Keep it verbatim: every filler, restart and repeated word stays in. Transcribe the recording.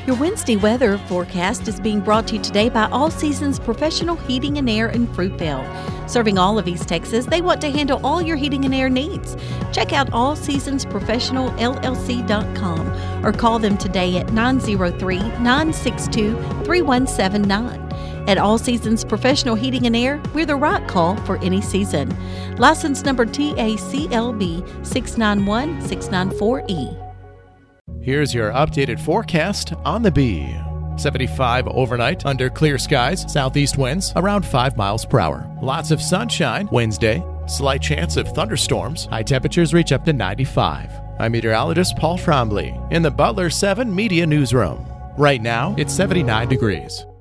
Your Wednesday weather forecast is being brought to you today by All Seasons Professional Heating and Air in Fruitvale. Serving all of East Texas, they want to handle all your heating and air needs. Check out all seasons professional L L C dot com or call them today at nine oh three, nine six two, three one seven nine. At All Seasons Professional Heating and Air, we're the right call for any season. License number T A C L B six nine one six nine four E. Here's your updated forecast on the Bee. seventy-five overnight under clear skies, southeast winds around five miles per hour. Lots of sunshine Wednesday, slight chance of thunderstorms. High temperatures reach up to ninety-five. I'm meteorologist Paul Frombley in the Butler seven Media Newsroom. Right now, it's seventy-nine degrees.